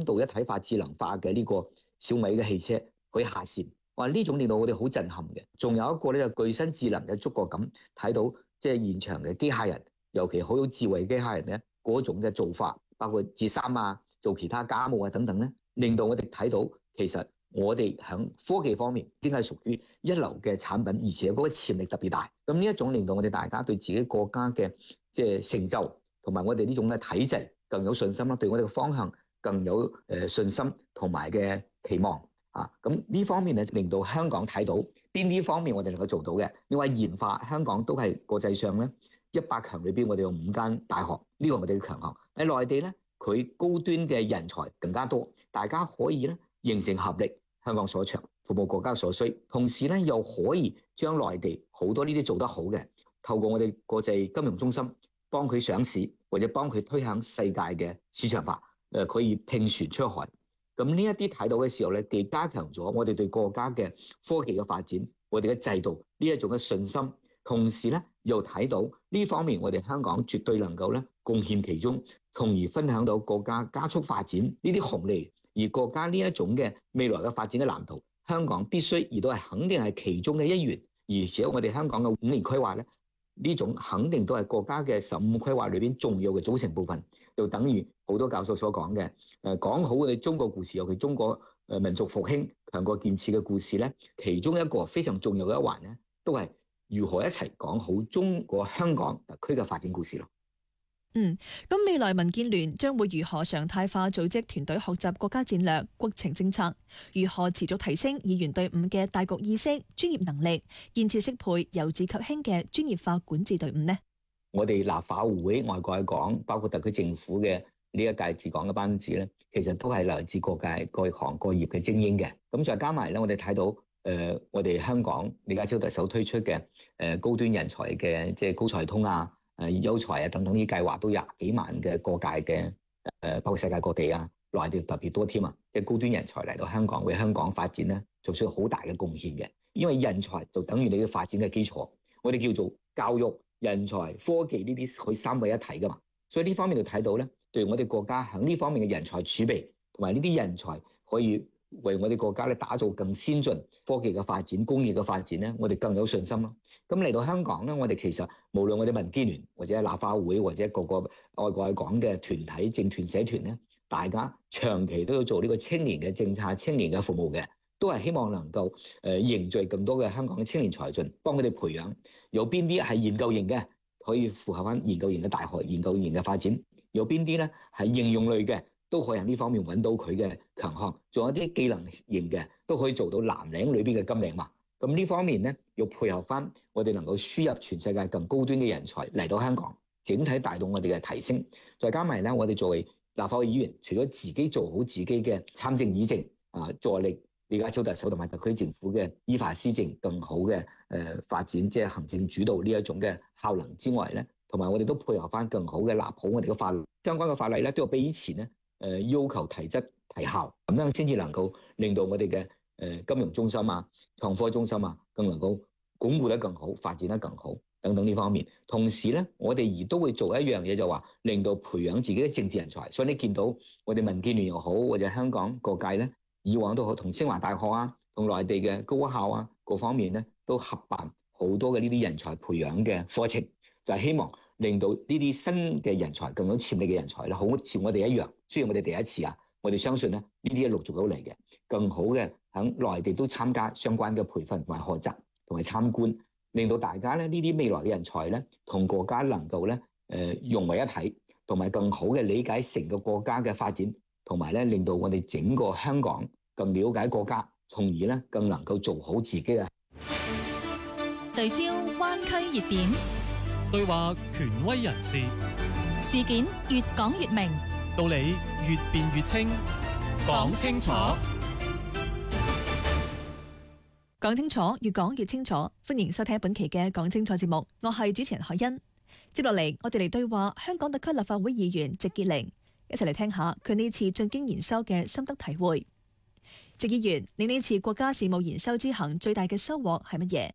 度一體化、智能化嘅呢個小米嘅汽車可以下線，哇！呢種令到我哋好震撼嘅。仲有一個咧就具身智能嘅觸覺感，睇到即係現場嘅機械人，尤其好有智慧嘅機械人咧嗰種嘅做法，包括摺衫啊、做其他家務啊等等咧，令到我哋睇到其實我哋喺科技方面應該係屬於一流嘅產品，而且嗰個潛力特別大。咁呢一種令到我哋大家對自己國家嘅即係成就同埋我哋呢種嘅體制更有信心啦，對我哋嘅方向更有信心同埋嘅期望啊！咁呢方面咧，令到香港睇到邊啲方面我哋能夠做到嘅。因為研發香港都係國際上咧100強裏邊，我哋有5間大學，呢個我哋嘅強項。喺內地咧，佢高端嘅人才更加多，大家可以咧形成合力，香港所長，服務國家所需，同時咧又可以將內地好多呢啲做得好嘅，透過我哋國際金融中心幫佢上市，或者幫佢推向世界嘅市場化，可以拼船出海。咁呢一啲睇到嘅時候咧，既加強咗我哋對國家嘅科技嘅發展，我哋嘅制度呢一種嘅信心，同時咧又睇到呢方面我哋香港絕對能夠咧貢獻其中，從而分享到國家加速發展呢啲紅利。而國家呢一種嘅未來嘅發展嘅藍圖，香港必須亦都係肯定係其中嘅一員。而且我哋香港嘅5年規劃咧，呢種肯定都係國家嘅15規劃裏邊重要嘅組成部分，就等於好多教授所講嘅，講好我哋中國故事，尤其中國民族復興、強國建設嘅故事咧，其中一個非常重要嘅一環咧，都係如何一齊講好中國香港特區嘅發展故事咯。 咁未來民建聯將會如何常態化組織團隊學習國家戰略、國情政策？如何持續提升議員隊伍嘅大局意識、專業能力，建設適配由治及興嘅專業化管治隊伍呢？ 我哋立法會外國嚟講，包括特區政府嘅呢一屆治港嘅班子咧，其實都係來自各界各行各業嘅精英嘅。咁再加埋咧，我哋睇到我哋香港李家超特首推出嘅高端人才嘅即係高才通啊、優才啊等等啲計劃，都20幾萬嘅各界嘅包括世界各地啊、內地特別多添啊，即係高端人才嚟到香港，為香港發展咧做出好大嘅貢獻嘅。因為人才就等於你嘅發展嘅基礎，我哋叫做教育、人才、科技呢啲可以3位一體噶嘛。所以呢方面就睇到咧，對我哋國家喺呢方面嘅人才儲備同埋呢啲人才可以為我哋國家咧打造更先進科技嘅發展、工業嘅發展咧，我哋更有信心咯。咁嚟到香港咧，我哋其實無論我哋民建聯或者立法會或者各個外國嚟講嘅團體、政團、社團咧，大家長期都要做呢個青年嘅政策、青年嘅服務嘅，都係希望能夠凝聚更多嘅香港嘅青年才俊，幫佢哋培養。有邊啲係研究型嘅，可以符合翻研究型嘅大學、研究型嘅發展；有邊啲咧係應用類嘅，都可以喺呢方面揾到佢嘅強項。仲有啲技能型嘅，都可以做到藍領裏邊嘅金領嘛。咁呢方面咧，要配合翻我哋能夠輸入全世界更高端嘅人才嚟到香港，整體帶動我哋嘅提升。再加埋咧，我哋作為立法會議員，除咗自己做好自己嘅參政議政啊，助力李家超特首同埋特區政府嘅依法施政更好嘅發展，即係行政主導呢一種嘅效能之外咧，同埋我哋都配合翻更好嘅立好我哋嘅法律，相關嘅法例咧都要比以前咧要求提質提效，咁樣先至能夠令到我哋嘅金融中心啊、創科中心啊更能夠鞏固得更好、發展得更好等等呢方面。同時咧，我哋亦都會做一樣嘢，就話令到培養自己嘅政治人才。所以你見到我哋民建聯又好，或者香港各界咧，以往都好同清華大學啊、同內地嘅高校啊各方面咧，都合辦好多嘅呢啲人才培養嘅課程，就係希望令到呢啲新嘅人才、更有潛力嘅人才咧，好似我哋一樣。雖然我哋第一次啊，我哋相信咧，呢啲係陸續到嚟嘅，更好嘅喺內地都參加相關嘅培訓同埋學習同埋參觀，令到大家咧呢啲未來嘅人才咧，同國家能夠咧融為一體，同埋更好嘅理解成個國家嘅發展，同埋咧令到我哋整個香港更了解國家，從而咧更能夠做好自己嘅。 聚焦灣區熱點， 對話權威人士， 事件越講越明， 道理越辯越清，講清楚。 講清楚，越講越清楚。歡迎收聽本期嘅講清楚節目，我係主持人海欣。接落嚟，我哋嚟對話香港特區立法會議員席潔玲，一齊嚟聽下佢呢次進京研修嘅心得體會。席議員，你呢次國家事務研修之行最大嘅收穫係乜嘢？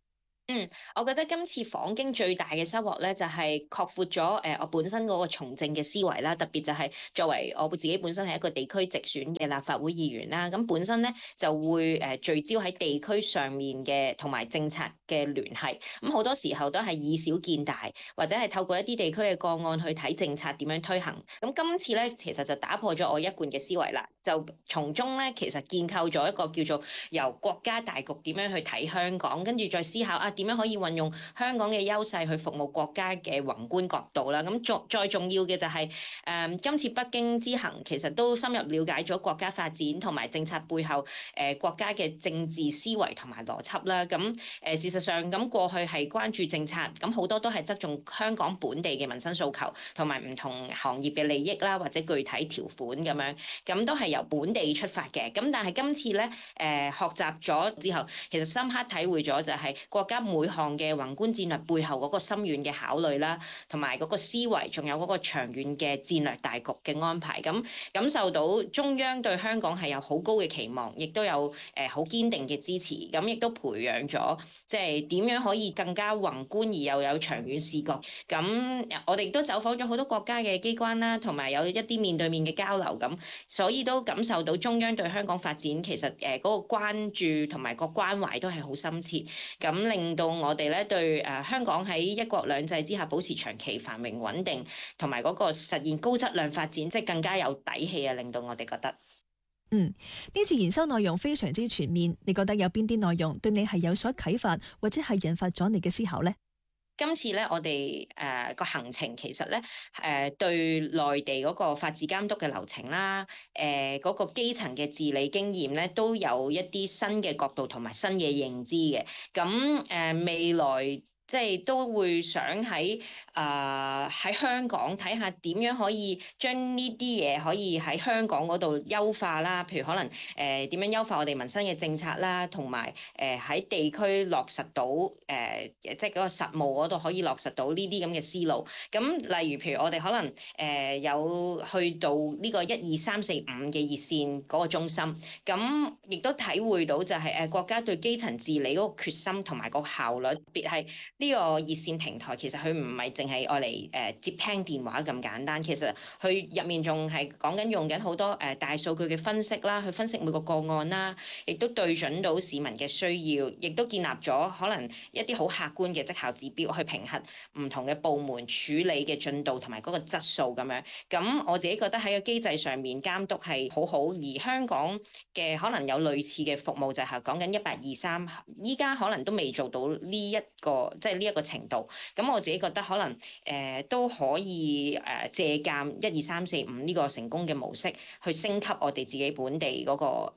我覺得今次訪京最大嘅收穫咧，就係擴闊咗我本身嗰個從政嘅思維啦。特別就係作為我自己本身係一個地區直選嘅立法會議員啦，咁本身咧就會聚焦喺地區上面嘅同埋政策嘅聯繫。咁好多時候都係以小見大，或者係透過一啲地區嘅個案去睇政策點樣推行。咁今次咧其實就打破咗我一貫嘅思維啦，就從中咧其實建構咗一個叫做由國家大局點樣去睇香港，跟住再思考點樣可以運用香港嘅優勢去服務國家嘅宏觀角度啦。咁再重要嘅就係今次北京之行其實都深入了解咗國家發展同埋政策背後國家嘅政治思維同埋邏輯啦。咁事實上咁過去係關注政策，咁好多都係側重香港本地嘅民生訴求同埋唔同行業嘅利益啦，或者具體條款咁樣，咁都係由本地出發嘅。咁但係今次咧學習咗之後，其實深刻體會咗就係國家每項嘅宏觀戰略背後嗰個深遠嘅考慮啦，同埋嗰個思維，仲有嗰個長遠嘅戰略大局嘅安排。咁感受到中央對香港係有好高嘅期望，亦都有好堅定嘅支持。咁亦都培養咗即係點樣可以更加宏觀而又有長遠視覺。咁我哋都走訪咗好多國家嘅機關啦，同埋有一啲面對面嘅交流。咁所以都感受到中央對香港發展其實嗰個關注同埋個關懷都係好深切。咁令到我哋咧對香港喺一國兩制之下保持長期繁榮穩定，同埋嗰個實現高質量發展，即係更加有底氣啊！令到我哋覺得， 呢次研修內容非常之全面，你覺得有邊啲內容對你係有所啟發，或者係引發咗你嘅思考呢？ 今次咧，我哋個行程其實咧對內地嗰個法治監督嘅流程啦，嗰個基層嘅治理經驗咧，都有一啲新嘅角度同埋新嘅認知嘅。咁未來即係都會想喺香港睇下點樣可以將呢啲嘢可以喺香港嗰度優化啦，譬如可能點樣優化我哋民生嘅政策啦，同埋喺地區落實到即係嗰個實務嗰度可以落實到呢啲咁嘅思路。咁例如譬如我哋可能有去到呢個12345嘅熱線嗰個中心，咁亦都體會到就係國家對基層治理嗰個決心同埋個效率，特別係呢個熱線平台其實佢唔係淨係愛嚟接聽電話咁簡單，其實佢入面仲係講緊用緊好多大數據嘅分析啦，去分析每個個案啦，亦都對準到市民嘅需要，亦都建立咗可能一啲好客觀嘅績效指標去評核唔同嘅部門處理嘅進度同埋嗰個質素咁樣。咁我自己覺得喺個機制上面監督係好好，而香港嘅可能有類似嘅服務就係講緊1823，依家可能都未做到呢一個即係呢一個程度。咁我自己覺得可能都可以借鑑12345呢個成功嘅模式，去升級我哋自己本地嗰個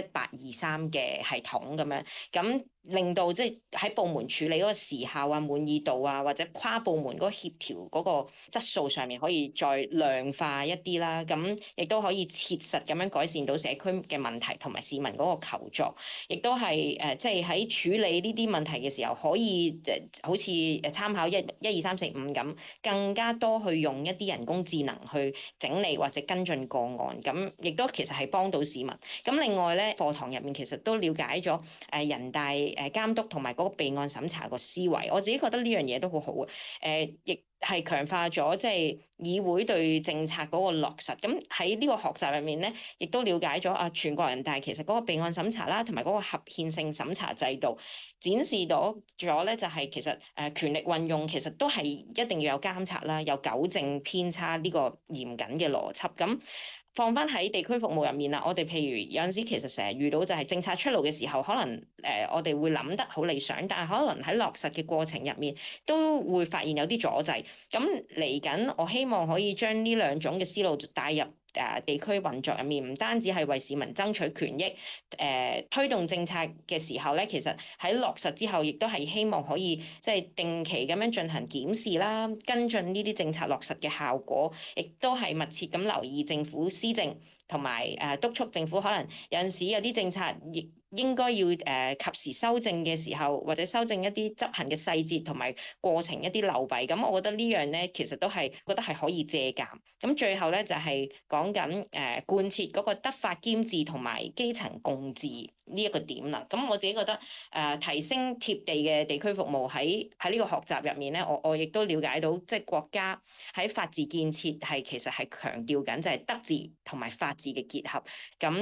1823嘅系統咁樣。咁令到即係喺部門處理嗰個時效啊、滿意度啊，或者跨部門嗰個協調嗰個質素上面可以再量化一啲啦。咁亦都可以切實咁樣改善到社區嘅問題同埋市民嗰個求助，亦都係即係喺處理呢啲問題嘅時候，可以好似參考12345咁，更加多去用一啲人工智能去整理或者跟進個案。咁亦都其實係幫到市民。咁另外咧，課堂入面其實都了解咗人大監督同埋嗰個備案審查個思維，我自己覺得呢樣嘢都好好嘅。亦係強化咗即係議會對政策嗰個落實。咁喺呢個學習入面咧，亦都了解咗全國人大其實嗰個備案審查啦，同埋嗰個合憲性審查制度，展示到咗咧就係其實權力運用其實都係一定要有監察啦，有糾正偏差呢個嚴謹嘅邏輯。咁放翻喺地區服務入面啦，我哋譬如有陣時其實成日遇到就係政策出爐嘅時候，可能我哋會諗得好理想，但係可能喺落實嘅過程入面都會發現有啲阻滯。咁嚟緊，我希望可以將呢兩種嘅思路帶入地區運作入面，唔單止係為市民爭取權益，推動政策嘅時候咧，其實喺落實之後，亦都係希望可以即係定期咁樣進行檢視啦，跟進呢啲政策落實嘅效果，亦都係密切咁留意政府施政，同埋督促政府可能有陣時有啲政策亦應該要及時修正嘅時候，或者修正一啲執行嘅細節同埋過程一啲漏弊，咁我覺得呢樣咧其實都係覺得係可以借鑑。咁最後咧就係講緊貫徹嗰個德法兼治同埋基層共治呢一個點啦。咁我自己覺得提升貼地嘅地區服務喺呢個學習入面咧，我亦都了解到即係國家喺法治建設係其實係強調緊就係德治同埋法治嘅結合。咁